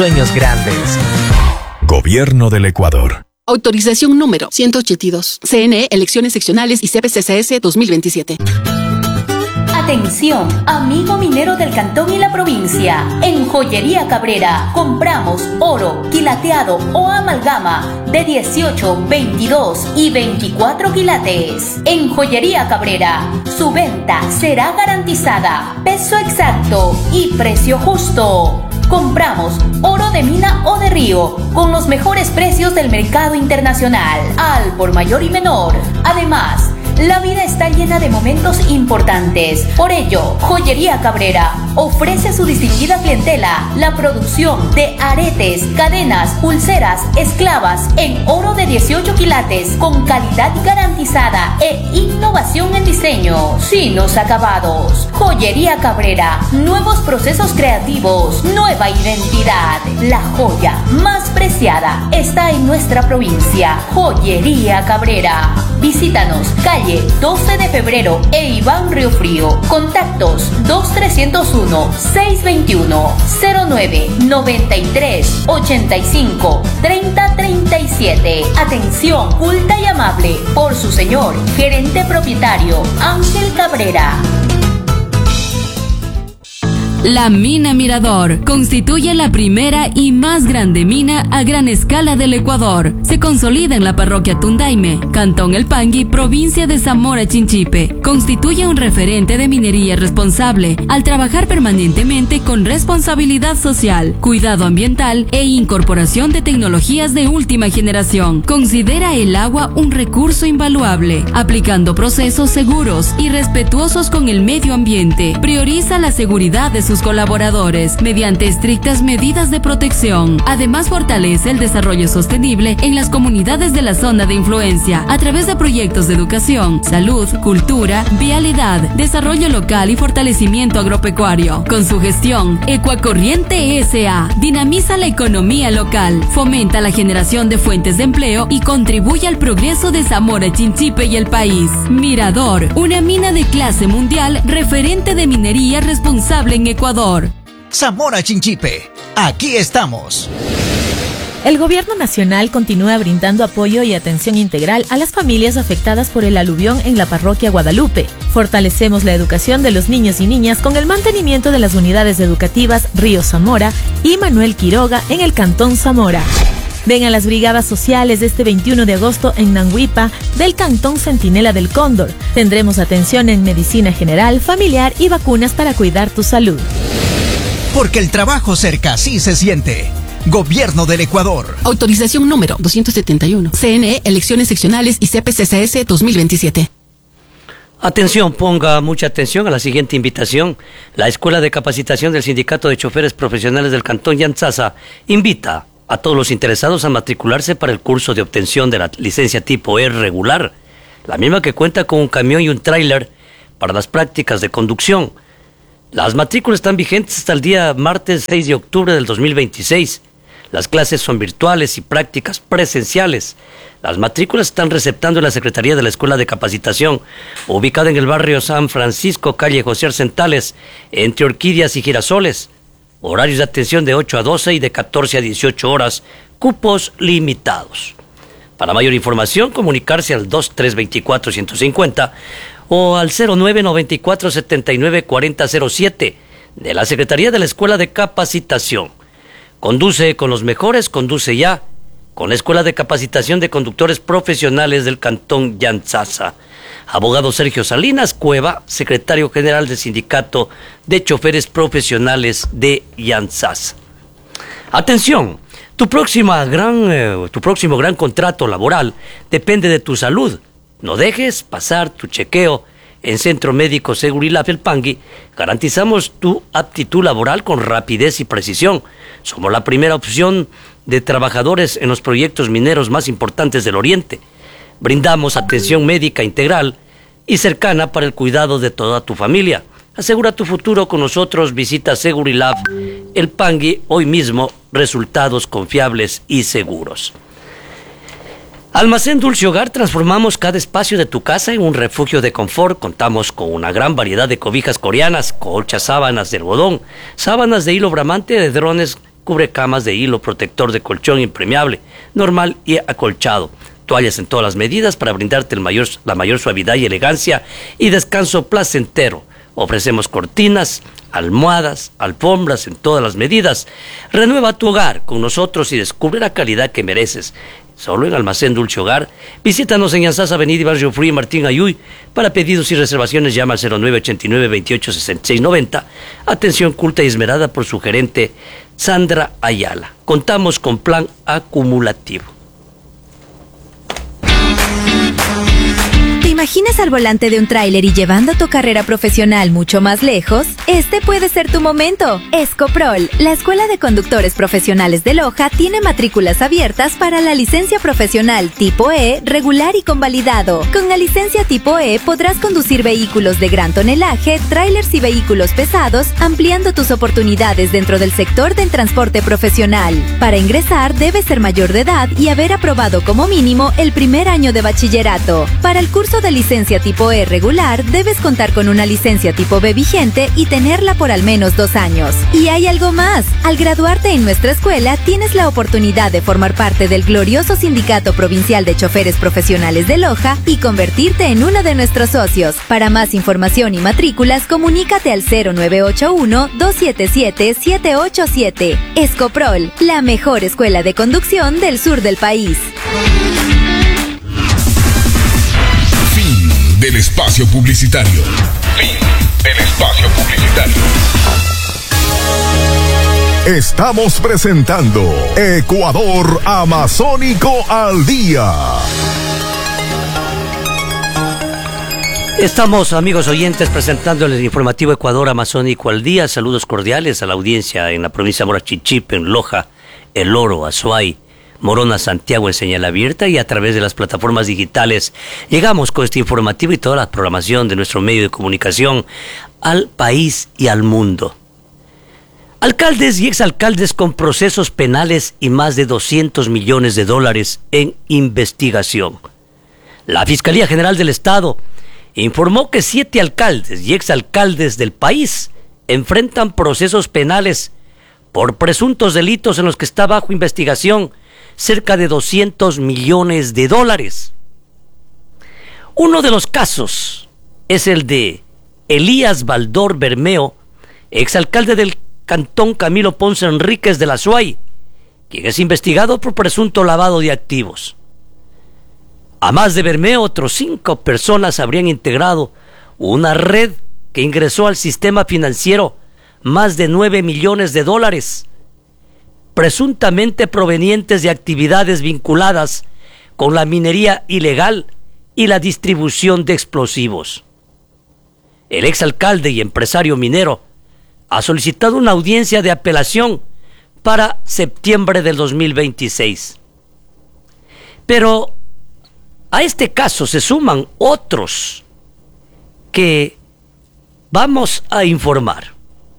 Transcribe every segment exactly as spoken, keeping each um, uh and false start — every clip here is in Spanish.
Sueños grandes. Gobierno del Ecuador. Autorización número ciento ochenta y dos. C N E, Elecciones Seccionales y C P C C S dos mil veintisiete. Atención, amigo minero del cantón y la provincia. En Joyería Cabrera compramos oro, quilateado o amalgama de dieciocho, veintidós y veinticuatro quilates. En Joyería Cabrera, su venta será garantizada. Peso exacto y precio justo. Compramos oro de mina o de río con los mejores precios del mercado internacional, al por mayor y menor. Además, la vida está llena de momentos importantes. Por ello, Joyería Cabrera ofrece a su distinguida clientela la producción de aretes, cadenas, pulseras, esclavas en oro de dieciocho quilates con calidad garantizada e innovación en diseño. Finos acabados. Joyería Cabrera, nuevos procesos creativos, nueva identidad. La joya más preciada está en nuestra provincia. Joyería Cabrera. Visítanos, calle doce de febrero e Iván Río Frío. Contactos dos tres cero uno, seis dos uno, cero nueve, noventa y tres, ochenta y cinco, treinta, treinta y siete. Atención culta y amable por su señor gerente propietario Ángel Cabrera. La Mina Mirador constituye la primera y más grande mina a gran escala del Ecuador. Se consolida en la parroquia Tundaime, Cantón El Pangui, provincia de Zamora Chinchipe. Constituye un referente de minería responsable al trabajar permanentemente con responsabilidad social, cuidado ambiental e incorporación de tecnologías de última generación. Considera el agua un recurso invaluable, aplicando procesos seguros y respetuosos con el medio ambiente. Prioriza la seguridad de sus colaboradores mediante estrictas medidas de protección. Además, fortalece el desarrollo sostenible en las comunidades de la zona de influencia a través de proyectos de educación, salud, cultura, vialidad, desarrollo local y fortalecimiento agropecuario. Con su gestión, Ecuacorriente S A dinamiza la economía local, fomenta la generación de fuentes de empleo y contribuye al progreso de Zamora Chinchipe y el país. Mirador, una mina de clase mundial, referente de minería responsable en Ecuador. Ecuador. Zamora Chinchipe, aquí estamos. El Gobierno Nacional continúa brindando apoyo y atención integral a las familias afectadas por el aluvión en la parroquia Guadalupe. Fortalecemos la educación de los niños y niñas con el mantenimiento de las unidades educativas Río Zamora y Manuel Quiroga en el Cantón Zamora. Ven a las brigadas sociales este veintiuno de agosto en Nanguipa del Cantón Centinela del Cóndor. Tendremos atención en medicina general, familiar y vacunas para cuidar tu salud. Porque el trabajo cerca sí se siente. Gobierno del Ecuador. Autorización número doscientos setenta y uno. C N E, Elecciones Seccionales y C P C C S dos mil veintisiete. Atención, ponga mucha atención a la siguiente invitación. La Escuela de Capacitación del Sindicato de Choferes Profesionales del Cantón Yantzaza invita a todos los interesados a matricularse para el curso de obtención de la licencia tipo E regular, la misma que cuenta con un camión y un tráiler para las prácticas de conducción. Las matrículas están vigentes hasta el día martes seis de octubre del dos mil veintiséis. Las clases son virtuales y prácticas presenciales. Las matrículas están receptando en la Secretaría de la Escuela de Capacitación, ubicada en el barrio San Francisco, calle José Arcentales, entre Orquídeas y Girasoles. Horarios de atención de ocho a doce y de catorce a dieciocho horas, cupos limitados. Para mayor información, comunicarse al dos tres dos cuatro, uno cinco cero o al cero nueve nueve cuatro siete nueve cuatro cero cero siete de la Secretaría de la Escuela de Capacitación. Conduce con los mejores, conduce ya con la Escuela de Capacitación de Conductores Profesionales del Cantón Yantzaza. Abogado Sergio Salinas Cueva, secretario general del Sindicato de Choferes Profesionales de Yantzaza. Atención, tu, próxima gran, eh, tu próximo gran contrato laboral depende de tu salud. No dejes pasar tu chequeo. En Centro Médico Segurilab El Pangui garantizamos tu aptitud laboral con rapidez y precisión. Somos la primera opción de trabajadores en los proyectos mineros más importantes del Oriente. Brindamos atención médica integral y cercana para el cuidado de toda tu familia. Asegura tu futuro con nosotros. Visita Segurilab El Pangui hoy mismo. Resultados confiables y seguros. Almacén Dulce Hogar, transformamos cada espacio de tu casa en un refugio de confort. Contamos con una gran variedad de cobijas coreanas, colchas, sábanas de algodón, sábanas de hilo bramante, de drones cubrecamas de hilo protector de colchón impermeable, normal y acolchado, toallas en todas las medidas para brindarte el mayor, la mayor suavidad y elegancia y descanso placentero. Ofrecemos cortinas, almohadas, alfombras en todas las medidas. Renueva tu hogar con nosotros y descubre la calidad que mereces. Solo en Almacén Dulce Hogar. Visítanos en Yanzás, Avenida y Barrio Frío, Martín Ayuy. Para pedidos y reservaciones llama al cero nueve ochenta y nueve, veintiocho, sesenta y seis, noventa. Atención culta y esmerada por su gerente Sandra Ayala. Contamos con plan acumulativo. ¿Te imaginas al volante de un tráiler y llevando tu carrera profesional mucho más lejos? Este puede ser tu momento. Escoprol, la Escuela de Conductores Profesionales de Loja, tiene matrículas abiertas para la licencia profesional tipo E, regular y convalidado. Con la licencia tipo E podrás conducir vehículos de gran tonelaje, tráilers y vehículos pesados, ampliando tus oportunidades dentro del sector del transporte profesional. Para ingresar, debes ser mayor de edad y haber aprobado como mínimo el primer año de bachillerato. Para el curso de licencia tipo E regular, debes contar con una licencia tipo B vigente y tenerla por al menos dos años. Y hay algo más. Al graduarte en nuestra escuela, tienes la oportunidad de formar parte del glorioso Sindicato Provincial de Choferes Profesionales de Loja y convertirte en uno de nuestros socios. Para más información y matrículas, comunícate al cero nueve ocho uno, dos siete siete, siete ocho siete. Escoprol, la mejor escuela de conducción del sur del país. Del espacio publicitario. Fin del espacio publicitario. Estamos presentando Ecuador Amazónico al Día. Estamos, amigos oyentes, presentándoles el informativo Ecuador Amazónico al Día. Saludos cordiales a la audiencia en la provincia de Morachichip, en Loja, El Oro, Azuay, Morona, Santiago en señal abierta y a través de las plataformas digitales. Llegamos con este informativo y toda la programación de nuestro medio de comunicación al país y al mundo. Alcaldes y exalcaldes con procesos penales y más de doscientos millones de dólares en investigación. La Fiscalía General del Estado informó que siete alcaldes y exalcaldes del país enfrentan procesos penales por presuntos delitos en los que está bajo investigación cerca de doscientos millones de dólares. Uno de los casos es el de Elías Baldor Bermeo, exalcalde del Cantón Camilo Ponce Enríquez de la Azuay, quien es investigado por presunto lavado de activos. A más de Bermeo, otros cinco personas habrían integrado una red que ingresó al sistema financiero más de nueve millones de dólares, presuntamente provenientes de actividades vinculadas con la minería ilegal y la distribución de explosivos. El exalcalde y empresario minero ha solicitado una audiencia de apelación para septiembre del dos mil veintiséis. Pero a este caso se suman otros que vamos a informar.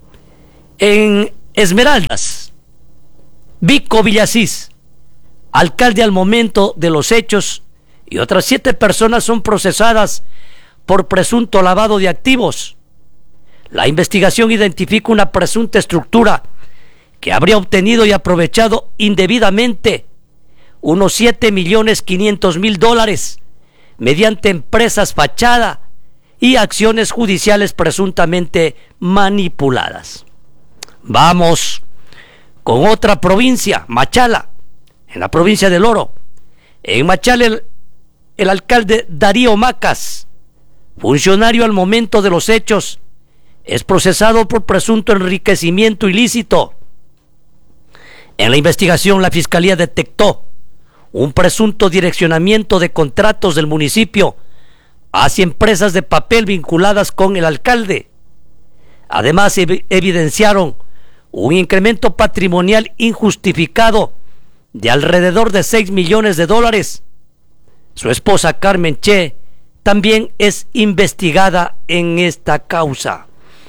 En Esmeraldas, Vico Villasís, alcalde al momento de los hechos, y otras siete personas son procesadas por presunto lavado de activos. La investigación identifica una presunta estructura que habría obtenido y aprovechado indebidamente unos siete millones quinientos mil dólares mediante empresas fachada y acciones judiciales presuntamente manipuladas. Vamos con otra provincia, Machala, en la provincia del Oro. En Machala, el, el alcalde Darío Macas, funcionario al momento de los hechos, es procesado por presunto enriquecimiento ilícito. En la investigación, la Fiscalía detectó un presunto direccionamiento de contratos del municipio hacia empresas de papel vinculadas con el alcalde. Además, ev- evidenciaron un incremento patrimonial injustificado de alrededor de seis millones de dólares. Su esposa Carmen Che también es investigada en esta causa.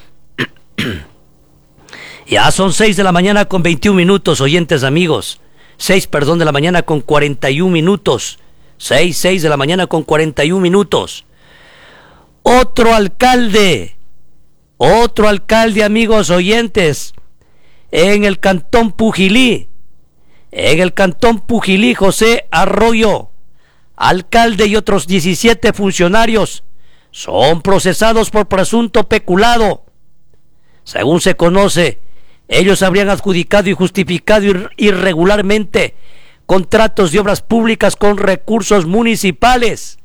Ya son seis de la mañana con veintiún minutos, oyentes amigos. Seis, perdón, de la mañana con cuarenta y un minutos. Seis, seis de la mañana con cuarenta y un minutos. Otro alcalde, otro alcalde, amigos oyentes, en el Cantón Pujilí. En el Cantón Pujilí, José Arroyo, alcalde y otros diecisiete funcionarios son procesados por presunto peculado. Según se conoce, ellos habrían adjudicado y justificado ir- irregularmente contratos de obras públicas con recursos municipales.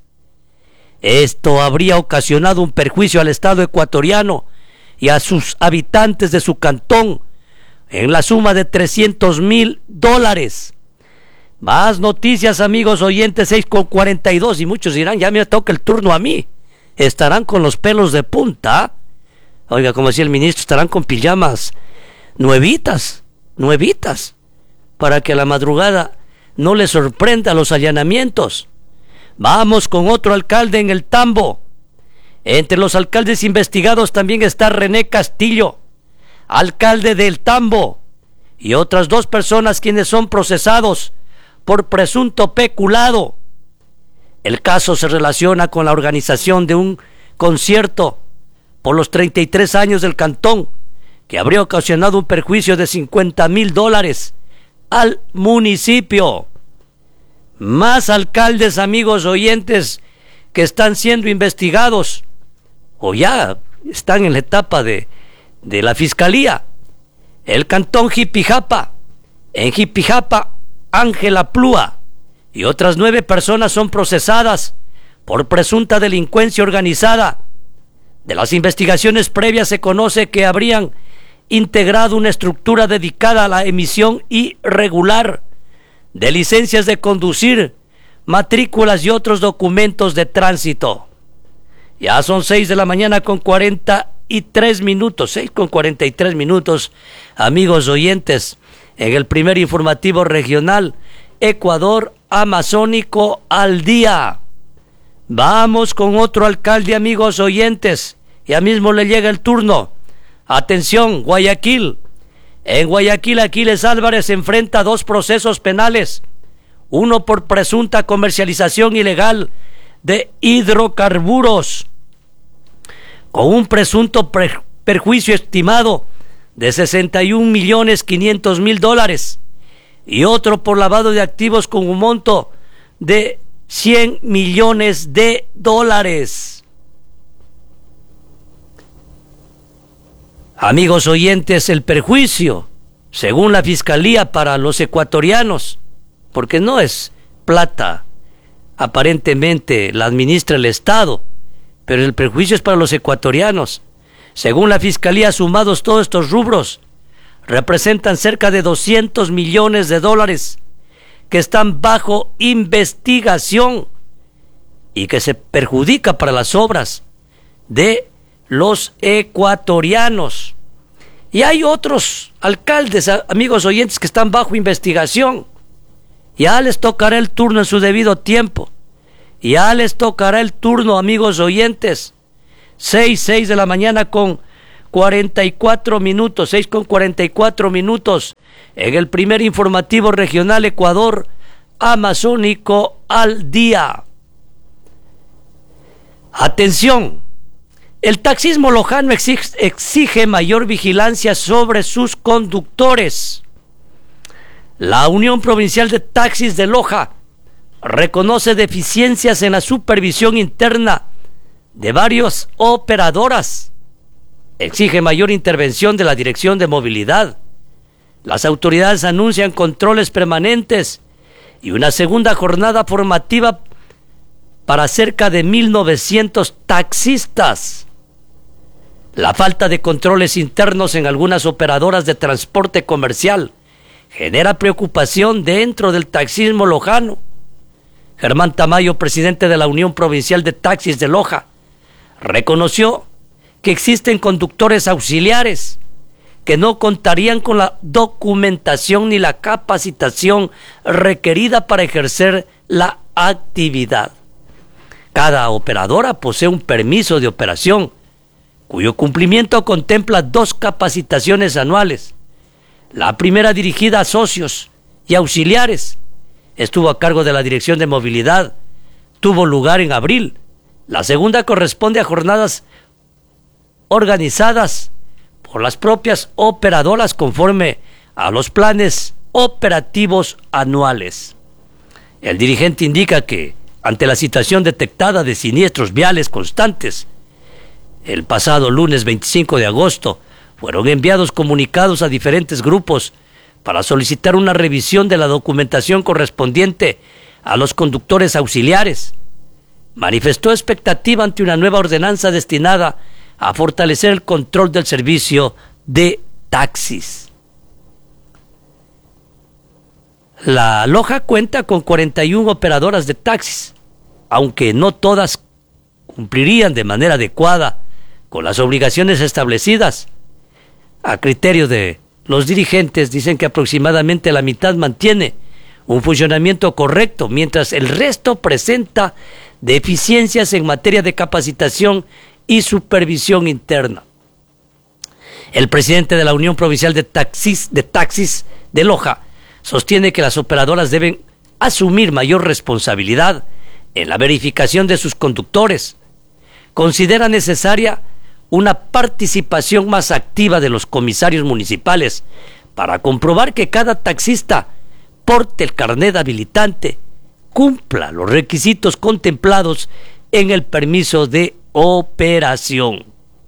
Esto habría ocasionado un perjuicio al Estado ecuatoriano y a sus habitantes de su cantón en la suma de trescientos mil dólares. Más noticias, amigos oyentes, seis con cuarenta y dos, y muchos dirán, ya me toca el turno a mí. Estarán con los pelos de punta. Oiga, como decía el ministro, estarán con pijamas nuevitas, nuevitas, para que a la madrugada no les sorprenda los allanamientos. Vamos con otro alcalde en el Tambo. Entre los alcaldes investigados también está René Castillo, alcalde del Tambo, y otras dos personas quienes son procesados por presunto peculado. El caso se relaciona con la organización de un concierto por los treinta y tres años del cantón, que habría ocasionado un perjuicio de cincuenta mil dólares al municipio. Más alcaldes, amigos oyentes, que están siendo investigados o ya están en la etapa de, de la fiscalía. El cantón Jipijapa. En Jipijapa, Ángela Plúa y otras nueve personas son procesadas por presunta delincuencia organizada. De las investigaciones previas se conoce que habrían integrado una estructura dedicada a la emisión irregular de licencias de conducir, matrículas y otros documentos de tránsito. Ya son seis de la mañana con cuarenta y tres minutos, seis con cuarenta y tres minutos, amigos oyentes, en el primer informativo regional, Ecuador Amazónico al día. Vamos con otro alcalde, amigos oyentes, ya mismo le llega el turno. Atención, Guayaquil. En Guayaquil, Aquiles Álvarez enfrenta dos procesos penales, uno por presunta comercialización ilegal de hidrocarburos, con un presunto pre- perjuicio estimado de sesenta y un millones quinientos mil dólares, y otro por lavado de activos con un monto de cien millones de dólares. Amigos oyentes, el perjuicio, según la Fiscalía, para los ecuatorianos, porque no es plata, aparentemente la administra el Estado, pero el perjuicio es para los ecuatorianos. Según la Fiscalía, sumados todos estos rubros, representan cerca de doscientos millones de dólares que están bajo investigación y que se perjudica para las obras de los ecuatorianos. Y hay otros alcaldes, amigos oyentes, que están bajo investigación. Ya les tocará el turno en su debido tiempo. Ya les tocará el turno, amigos oyentes. Seis, seis de la mañana con cuarenta y cuatro minutos, seis con cuarenta y cuatro minutos, en el primer informativo regional Ecuador Amazónico al día. Atención. El taxismo lojano exige, exige mayor vigilancia sobre sus conductores. La Unión Provincial de Taxis de Loja reconoce deficiencias en la supervisión interna de varias operadoras. Exige mayor intervención de la Dirección de Movilidad. Las autoridades anuncian controles permanentes y una segunda jornada formativa para cerca de mil novecientos taxistas. La falta de controles internos en algunas operadoras de transporte comercial genera preocupación dentro del taxismo lojano. Germán Tamayo, presidente de la Unión Provincial de Taxis de Loja, reconoció que existen conductores auxiliares que no contarían con la documentación ni la capacitación requerida para ejercer la actividad. Cada operadora posee un permiso de operación, cuyo cumplimiento contempla dos capacitaciones anuales. La primera, dirigida a socios y auxiliares, estuvo a cargo de la Dirección de Movilidad, tuvo lugar en abril. La segunda corresponde a jornadas organizadas por las propias operadoras conforme a los planes operativos anuales. El dirigente indica que, ante la situación detectada de siniestros viales constantes, el pasado lunes veinticinco de agosto fueron enviados comunicados a diferentes grupos para solicitar una revisión de la documentación correspondiente a los conductores auxiliares. Manifestó expectativa ante una nueva ordenanza destinada a fortalecer el control del servicio de taxis. La Loja cuenta con cuarenta y una operadoras de taxis, aunque no todas cumplirían de manera adecuada con las obligaciones establecidas. A criterio de los dirigentes, dicen que aproximadamente la mitad mantiene un funcionamiento correcto, mientras el resto presenta deficiencias en materia de capacitación y supervisión interna. El presidente de la Unión Provincial de Taxis de, Taxis de Loja sostiene que las operadoras deben asumir mayor responsabilidad en la verificación de sus conductores. Considera necesaria una participación más activa de los comisarios municipales para comprobar que cada taxista porte el carnet habilitante, cumpla los requisitos contemplados en el permiso de operación.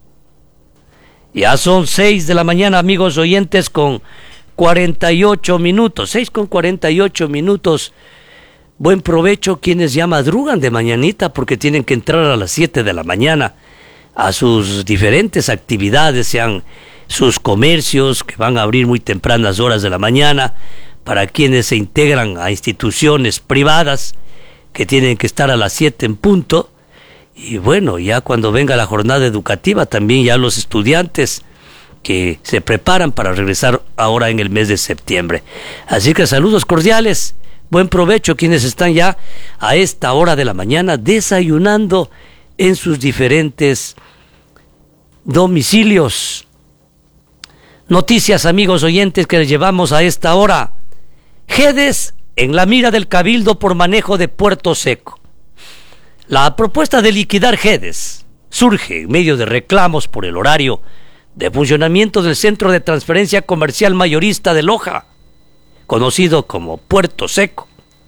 Ya son seis de la mañana, amigos oyentes, con cuarenta y ocho minutos, seis con cuarenta y ocho minutos. Buen provecho quienes ya madrugan de mañanita porque tienen que entrar a las siete de la mañana a sus diferentes actividades, sean sus comercios que van a abrir muy tempranas horas de la mañana, para quienes se integran a instituciones privadas que tienen que estar a las siete en punto. Y bueno, ya cuando venga la jornada educativa, también ya los estudiantes que se preparan para regresar ahora en el mes de septiembre. Así que saludos cordiales, buen provecho quienes están ya a esta hora de la mañana desayunando en sus diferentes domicilios. Noticias, amigos oyentes, que les llevamos a esta hora. GEDES en la mira del Cabildo por manejo de Puerto Seco. La propuesta de liquidar GEDES surge en medio de reclamos por el horario de funcionamiento del Centro de Transferencia Comercial Mayorista de Loja, conocido como Puerto Seco.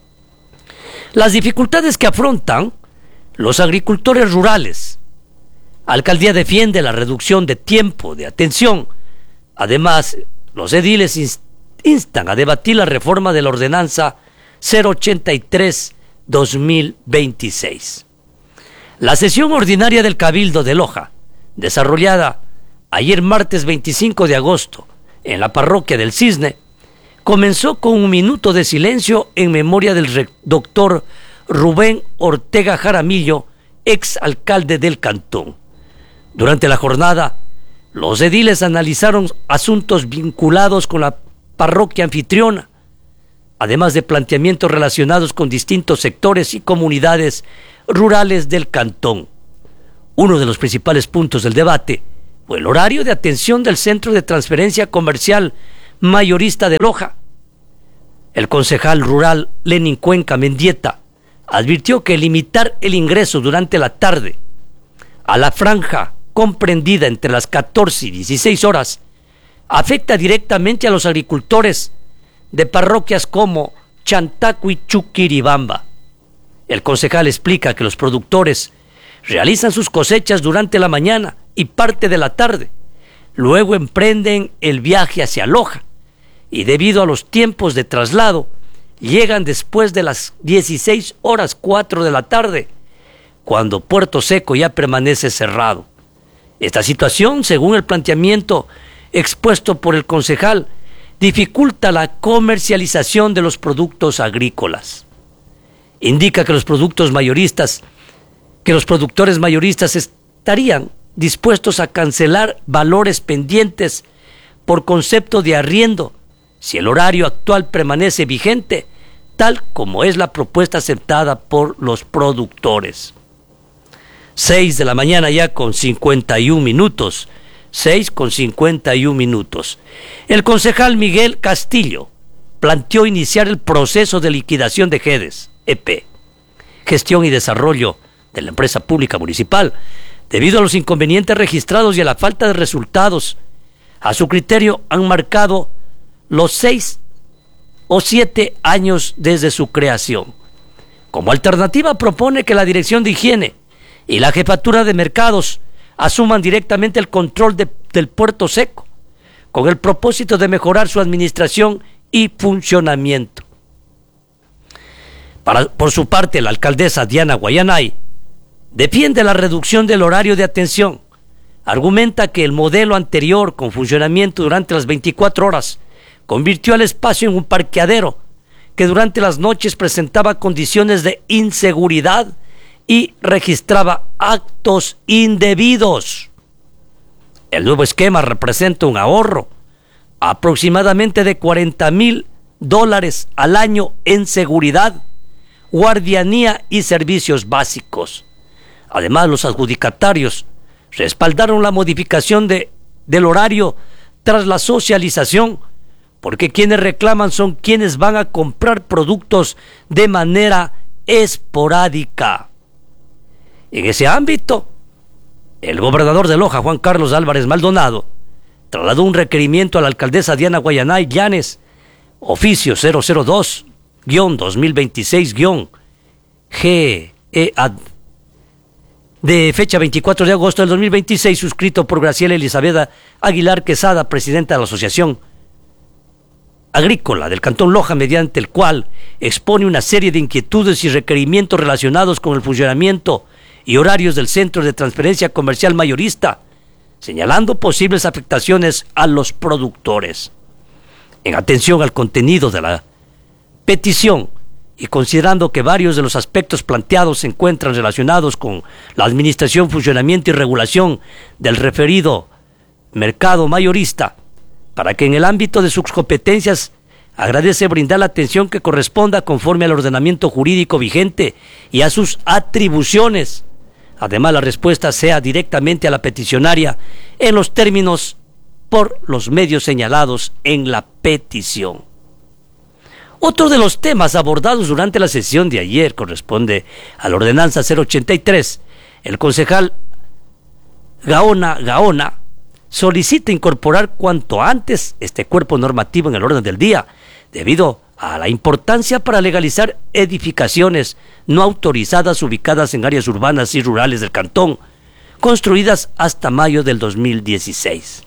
Las dificultades que afrontan los agricultores rurales. Alcaldía defiende la reducción de tiempo de atención. Además, los ediles instan a debatir la reforma de la ordenanza cero ochenta y tres guión dos mil veintiséis. La sesión ordinaria del Cabildo de Loja, desarrollada ayer martes veinticinco de agosto en la parroquia del Cisne, comenzó con un minuto de silencio en memoria del doctor Rubén Ortega Jaramillo, ex alcalde del cantón. Durante la jornada, los ediles analizaron asuntos vinculados con la parroquia anfitriona, además de planteamientos relacionados con distintos sectores y comunidades rurales del cantón. Uno de los principales puntos del debate fue el horario de atención del Centro de Transferencia Comercial Mayorista de Loja. El concejal rural Lenin Cuenca Mendieta advirtió que limitar el ingreso durante la tarde a la franja comprendida entre las catorce y dieciséis horas afecta directamente a los agricultores de parroquias como Chantacu y Chuquiribamba. El concejal explica que los productores realizan sus cosechas durante la mañana y parte de la tarde, luego emprenden el viaje hacia Loja y debido a los tiempos de traslado llegan después de las dieciséis horas cuatro de la tarde, cuando Puerto Seco ya permanece cerrado. Esta situación, según el planteamiento expuesto por el concejal, dificulta la comercialización de los productos agrícolas. Indica que los productos mayoristas, que los productores mayoristas estarían dispuestos a cancelar valores pendientes por concepto de arriendo si el horario actual permanece vigente, tal como es la propuesta aceptada por los productores. Seis de la mañana ya con cincuenta y un minutos. Seis con cincuenta y un minutos. El concejal Miguel Castillo planteó iniciar el proceso de liquidación de GEDES, E P, Gestión y Desarrollo de la Empresa Pública Municipal, debido a los inconvenientes registrados y a la falta de resultados a su criterio, han marcado los seis o siete años desde su creación. Como alternativa, propone que la Dirección de Higiene y la Jefatura de Mercados asuman directamente el control de, del Puerto Seco, con el propósito de mejorar su administración y funcionamiento. Para, por su parte, la alcaldesa Diana Guayanay defiende la reducción del horario de atención. Argumenta que el modelo anterior, con funcionamiento durante las veinticuatro horas, convirtió al espacio en un parqueadero que durante las noches presentaba condiciones de inseguridad y registraba actos indebidos. El nuevo esquema representa un ahorro aproximadamente de cuarenta mil dólares al año en seguridad, guardianía y servicios básicos. Además, los adjudicatarios respaldaron la modificación de, del horario tras la socialización, porque quienes reclaman son quienes van a comprar productos de manera esporádica. En ese ámbito, el gobernador de Loja, Juan Carlos Álvarez Maldonado, trasladó un requerimiento a la alcaldesa Diana Guayanay Llanes, oficio cero cero dos guión dos mil veintiséis guión G E A D, de fecha veinticuatro de agosto del dos mil veintiséis, suscrito por Graciela Elizabeth Aguilar Quesada, presidenta de la Asociación Agrícola del Cantón Loja, mediante el cual expone una serie de inquietudes y requerimientos relacionados con el funcionamiento y horarios del Centro de Transferencia Comercial Mayorista, señalando posibles afectaciones a los productores. En atención al contenido de la petición y considerando que varios de los aspectos planteados se encuentran relacionados con la administración, funcionamiento y regulación del referido mercado mayorista, para que en el ámbito de sus competencias agradece brindar la atención que corresponda conforme al ordenamiento jurídico vigente y a sus atribuciones. Además, la respuesta sea directamente a la peticionaria en los términos por los medios señalados en la petición. Otro de los temas abordados durante la sesión de ayer corresponde a la ordenanza cero ochenta y tres. El concejal Gaona Gaona solicita incorporar cuanto antes este cuerpo normativo en el orden del día, debido a la importancia para legalizar edificaciones no autorizadas ubicadas en áreas urbanas y rurales del cantón, construidas hasta mayo del dos mil dieciséis.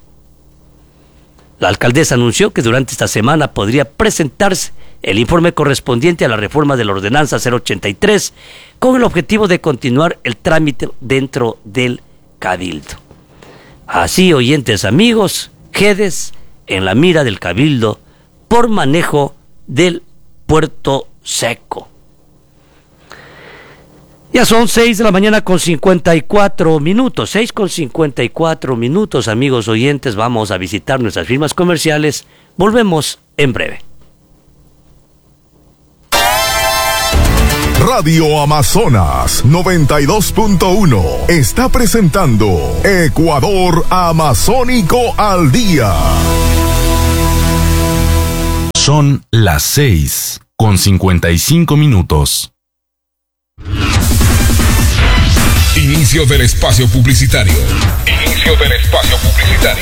La alcaldesa anunció que durante esta semana podría presentarse el informe correspondiente a la reforma de la ordenanza cero ochenta y tres, con el objetivo de continuar el trámite dentro del Cabildo. Así, oyentes amigos, Jedes en la mira del Cabildo por manejo del Puerto Seco. Ya son seis de la mañana con cincuenta y cuatro minutos, seis con cincuenta y cuatro minutos, amigos oyentes. Vamos a visitar nuestras firmas comerciales. Volvemos en breve. Radio Amazonas noventa y dos punto uno está presentando Ecuador Amazónico al Día. Son las seis con cincuenta y cinco minutos. Inicio del espacio publicitario. Inicio del espacio publicitario.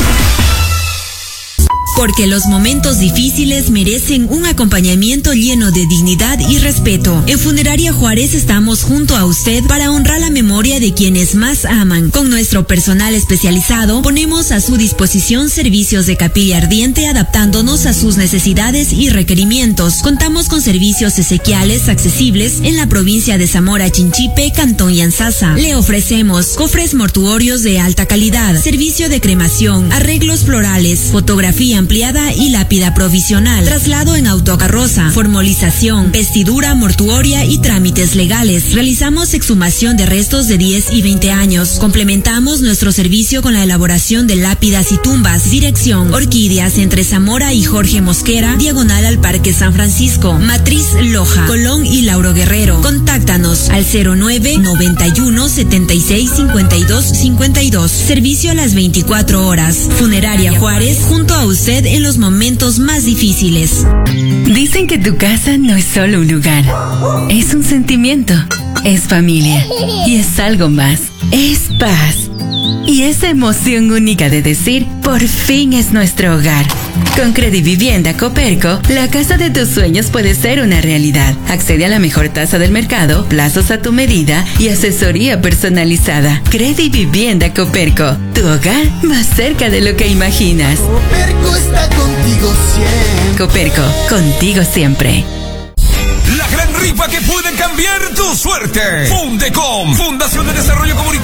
Porque los momentos difíciles merecen un acompañamiento lleno de dignidad y respeto. En Funeraria Juárez estamos junto a usted para honrar la memoria de quienes más aman. Con nuestro personal especializado ponemos a su disposición servicios de capilla ardiente adaptándonos a sus necesidades y requerimientos. Contamos con servicios esequiales accesibles en la provincia de Zamora Chinchipe, Cantón Yanzasa. Le ofrecemos cofres mortuorios de alta calidad, servicio de cremación, arreglos florales, fotografía ampliada y lápida provisional, traslado en autocarroza, formalización, vestidura mortuoria y trámites legales. Realizamos exhumación de restos de diez y veinte años. Complementamos nuestro servicio con la elaboración de lápidas y tumbas. Dirección: Orquídeas entre Zamora y Jorge Mosquera, diagonal al Parque San Francisco, Matriz Loja, Colón y Lauro Guerrero. Contáctanos al cero nueve noventa y uno setenta y seis cincuenta y dos cincuenta y dos. Servicio a las veinticuatro horas. Funeraria Juárez, junto a usted en los momentos más difíciles. Dicen que tu casa no es solo un lugar, es un sentimiento, es familia y es algo más. Es paz, Y esa emoción única de decir, por fin es nuestro hogar. Con Credivivienda Coperco, la casa de tus sueños puede ser una realidad. Accede a la mejor tasa del mercado, plazos a tu medida y asesoría personalizada. Credivivienda Coperco, tu hogar más cerca de lo que imaginas. Coperco está contigo siempre. Coperco, contigo siempre. La gran rifa que puede cambiar tu suerte. Fundecom, Fundación de Desarrollo Comunitario